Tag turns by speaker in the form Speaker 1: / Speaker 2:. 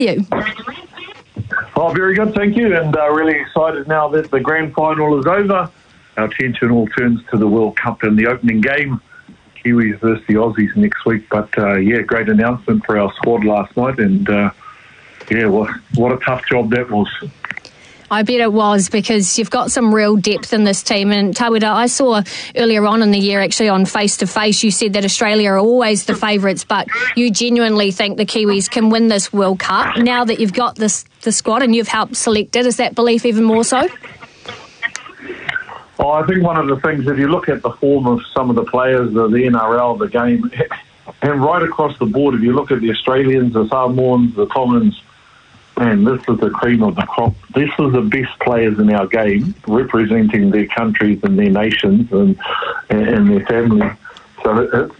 Speaker 1: you?
Speaker 2: Oh, very good, thank you, and really excited now that the grand final is over. Our attention all turns to the World Cup and the opening game, Kiwis versus the Aussies next week. But great announcement for our squad last night, and what a tough job that was.
Speaker 1: I bet it was, because you've got some real depth in this team. And Tawera, I saw earlier on in the year, actually on Face to Face, you said that Australia are always the favourites, but you genuinely think the Kiwis can win this World Cup. Now that you've got the squad and you've helped select it, is that belief even more so?
Speaker 2: Oh, I think one of the things, if you look at the form of some of the players of the NRL, the game, and right across the board, if you look at the Australians, the Samoans, the Tongans, man, this is the cream of the crop. This is the best players in our game, representing their countries and their nations and their families. So